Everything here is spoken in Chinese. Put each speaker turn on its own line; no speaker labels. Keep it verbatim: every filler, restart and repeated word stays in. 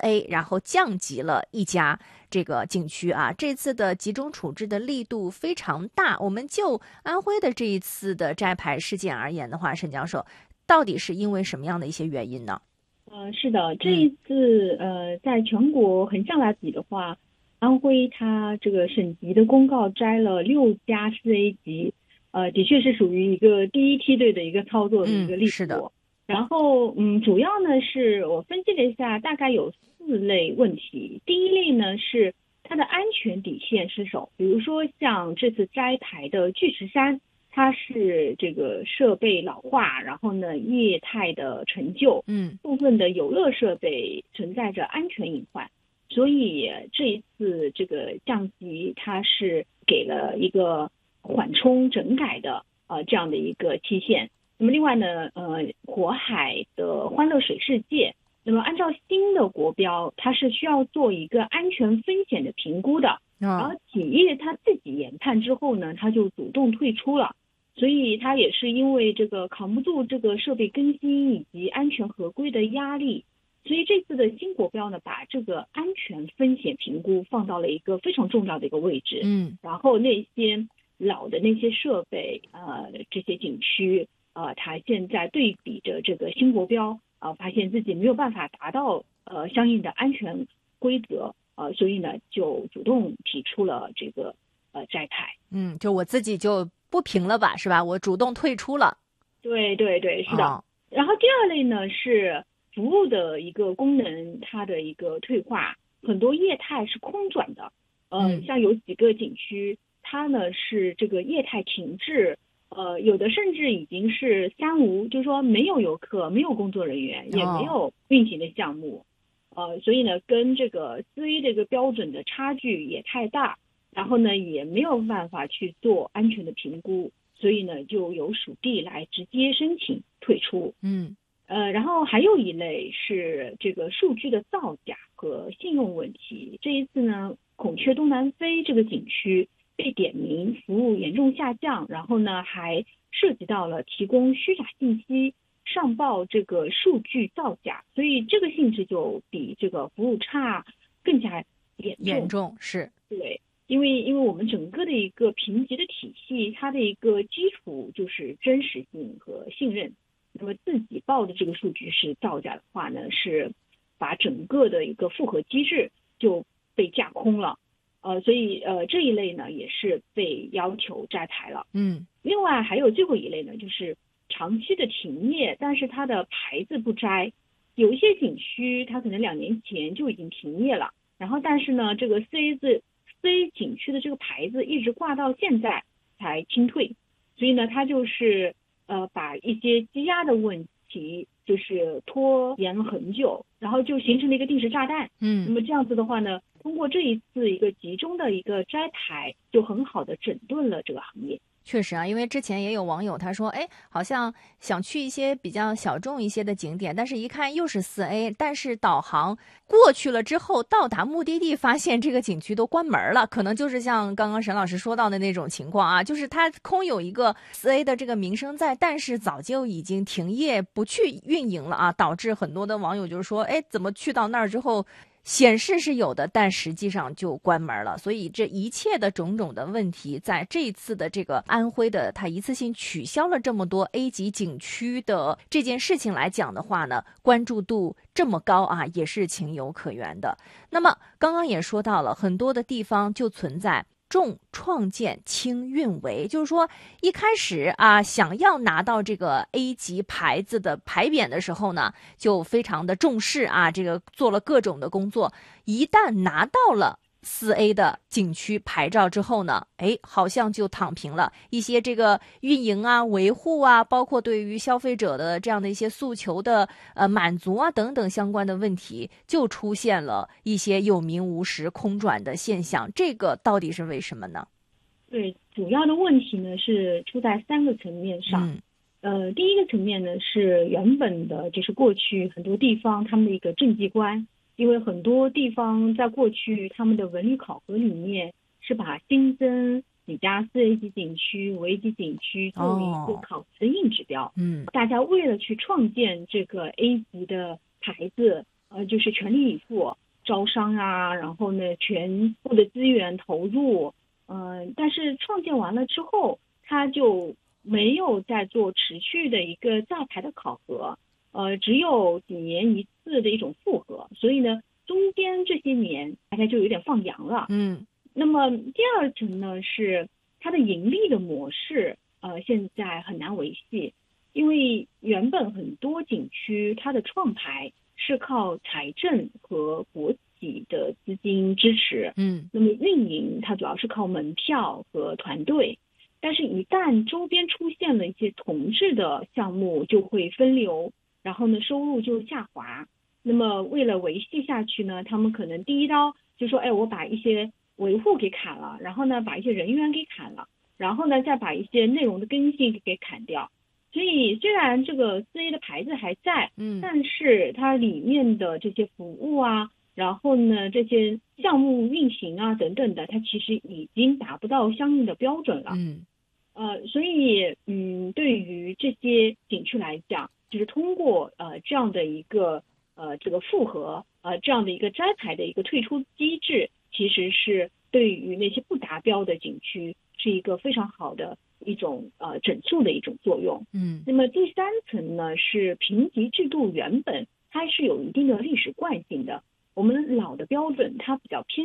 A， 然后降级了一家这个景区啊。这次的集中处置的力度非常大。我们就安徽的这一次的摘牌事件而言的话，沈教授，到底是因为什么样的一些原因呢？
呃，是的，这一次、嗯、呃，在全国横向来比的话，安徽它这个省级的公告摘了六家四 A 级，呃，的确是属于一个第一梯队的一个操作的一个力度。
嗯，是的。
然后，嗯，主要呢是我分析了一下，大概有四类问题。第一类呢是它的安全底线失守，比如说像这次摘牌的巨石山。它是这个设备老化，然后呢业态的陈旧，
嗯，
部分的游乐设备存在着安全隐患，所以这一次这个降级它是给了一个缓冲整改的呃这样的一个期限。那么另外呢，呃，火海的欢乐水世界，那么按照新的国标，它是需要做一个安全风险的评估的，
哦、
然后企业它自己研判之后呢，它就主动退出了。所以它也是因为这个扛不住这个设备更新以及安全合规的压力，所以这次的新国标呢，把这个安全风险评估放到了一个非常重要的一个位置。
嗯，
然后那些老的那些设备，呃，这些景区，呃，它现在对比着这个新国标，呃，发现自己没有办法达到呃相应的安全规则，呃，所以呢，就主动提出了这个呃摘牌。
嗯，就我自己就不评了吧，是吧？我主动退出了。
对对对，是的。
哦、
然后第二类呢是服务的一个功能，它的一个退化，很多业态是空转的。呃，
嗯、
像有几个景区，它呢是这个业态停滞，呃，有的甚至已经是三无，就是说没有游客，没有工作人员，也没有运行的项目。哦、呃，所以呢，跟这个四 A 这个标准的差距也太大。然后呢，也没有办法去做安全的评估，所以呢，就由属地来直接申请退出。
嗯，
呃，然后还有一类是这个数据的造假和信用问题。这一次呢，孔雀东南飞这个景区被点名服务严重下降，然后呢，还涉及到了提供虚假信息、上报这个数据造假，所以这个性质就比这个服务差更加严重。
严重是
对。因为因为我们整个的一个评级的体系，它的一个基础就是真实性和信任。那么自己报的这个数据是造假的话呢，是把整个的一个复核机制就被架空了。呃，所以呃这一类呢也是被要求摘牌了。
嗯，
另外还有最后一类呢，就是长期的停业，但是它的牌子不摘。有一些景区它可能两年前就已经停业了，然后但是呢这个 C 字。C 景区的这个牌子一直挂到现在才清退，所以呢，它就是呃把一些积压的问题就是拖延了很久，然后就形成了一个定时炸弹。
嗯，
那么这样子的话呢，通过这一次一个集中的一个摘牌，就很好的整顿了这个行业。
确实啊，因为之前也有网友他说，哎，好像想去一些比较小众一些的景点，但是一看又是四 A， 但是导航过去了之后，到达目的地发现这个景区都关门了，可能就是像刚刚沈老师说到的那种情况啊，就是它空有一个四 A 的这个名声在，但是早就已经停业不去运营了啊，导致很多的网友就是说，哎，怎么去到那儿之后显示是有的，但实际上就关门了。所以这一切的种种的问题，在这一次的这个安徽的它一次性取消了这么多 A 级景区的这件事情来讲的话呢，关注度这么高啊，也是情有可原的。那么刚刚也说到了，很多的地方就存在重创建轻运维，就是说一开始啊，想要拿到这个 A 级牌子的牌匾的时候呢，就非常的重视啊，这个做了各种的工作。一旦拿到了四 A 的景区牌照之后呢，哎，好像就躺平了。一些这个运营啊、维护啊，包括对于消费者的这样的一些诉求的呃满足啊等等相关的问题，就出现了一些有名无实、空转的现象。这个到底是为什么呢？
对，主要的问题呢是出在三个层面上。
嗯
呃，第一个层面呢是原本的，就是过去很多地方他们的一个政绩观。因为很多地方在过去他们的文旅考核里面是把新增几家四 A 级景区、五 A 级景区作为一个考核的硬指标。
嗯，
大家为了去创建这个 A 级的牌子， 呃，就是全力以赴招商啊，然后呢，全部的资源投入，嗯、呃，但是创建完了之后，它就没有再做持续的一个再排的考核，呃，只有几年一次的一种复核，所以呢，中间这些年大家就有点放羊了。
嗯，
那么第二层呢是它的盈利的模式，呃，现在很难维系，因为原本很多景区它的创排是靠财政和国企的资金支持，
嗯，
那么运营它主要是靠门票和团队，但是一旦周边出现了一些同质的项目，就会分流，然后呢收入就下滑。那么为了维系下去呢，他们可能第一刀就说，哎，我把一些维护给砍了，然后呢把一些人员给砍了，然后呢再把一些内容的更新给砍掉。所以虽然这个 四 A 的牌子还在，
嗯，
但是它里面的这些服务啊，然后呢这些项目运行啊等等的，它其实已经达不到相应的标准了。
嗯，
呃，所以嗯，对于这些景区来讲，就是通过呃这样的一个呃这个复核呃这样的一个摘牌的一个退出机制，其实是对于那些不达标的景区是一个非常好的一种呃整肃的一种作用。
嗯，
那么第三层呢是评级制度原本它是有一定的历史惯性的，我们老的标准它比较偏